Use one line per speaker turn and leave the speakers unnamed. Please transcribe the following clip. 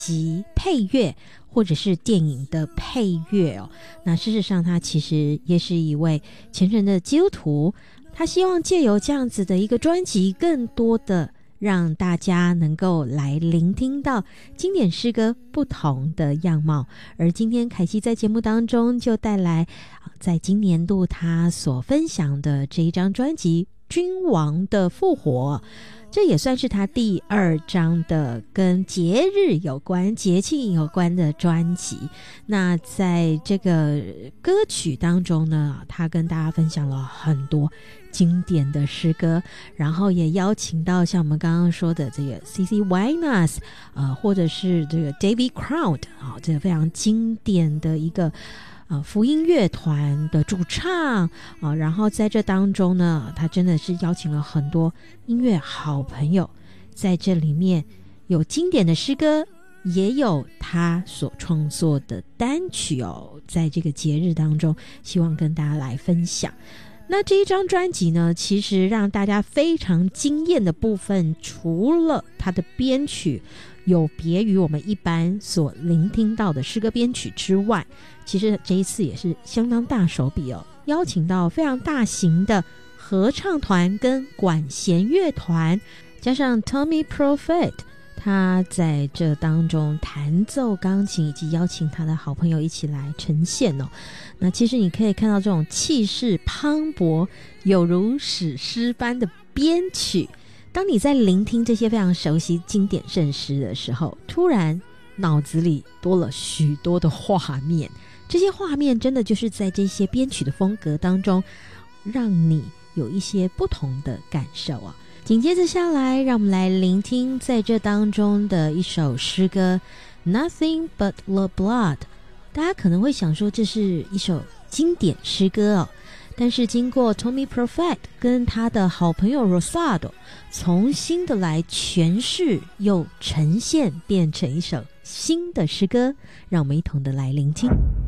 及配乐或者是电影的配乐哦。那事实上他其实也是一位虔诚的基督徒，他希望借由这样子的一个专辑，更多的让大家能够来聆听到经典诗歌不同的样貌。而今天凯西在节目当中就带来在今年度他所分享的这一张专辑《君王的复活》，这也算是他第2张的跟节日有关、节庆有关的专辑。那在这个歌曲当中呢，他跟大家分享了很多经典的诗歌，然后也邀请到像我们刚刚说的这个 C.C. Winans 或者是这个 David Crowd 这个非常经典的一个福音乐团的主唱然后在这当中呢，他真的是邀请了很多音乐好朋友，在这里面有经典的诗歌，也有他所创作的单曲在这个节日当中希望跟大家来分享。那这一张专辑呢，其实让大家非常惊艳的部分，除了它的编曲有别于我们一般所聆听到的诗歌编曲之外，其实这一次也是相当大手笔邀请到非常大型的合唱团跟管弦乐团，加上 Tommy Prophet， 他在这当中弹奏钢琴，以及邀请他的好朋友一起来呈现那其实你可以看到这种气势磅礴，有如史诗般的编曲。当你在聆听这些非常熟悉经典圣诗的时候，突然脑子里多了许多的画面，这些画面真的就是在这些编曲的风格当中让你有一些不同的感受紧接着下来，让我们来聆听在这当中的一首诗歌 Nothing But the Blood。 大家可能会想说这是一首经典诗歌但是经过 Tommy Prophet 跟他的好朋友 Rosado 重新的来诠释又呈现，变成一首新的诗歌，让我们一同的来聆听。